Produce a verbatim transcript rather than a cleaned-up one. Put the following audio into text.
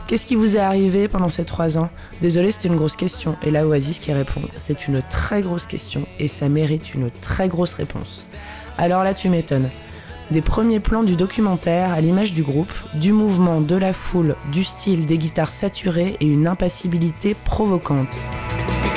Qu'est-ce qui vous est arrivé pendant ces trois ans ? Désolé, c'était une grosse question. Et là, Oasis qui répond, c'est une très grosse question et ça mérite une très grosse réponse. Alors là, tu m'étonnes. Des premiers plans du documentaire à l'image du groupe, du mouvement, de la foule, du style, des guitares saturées et une impassibilité provocante.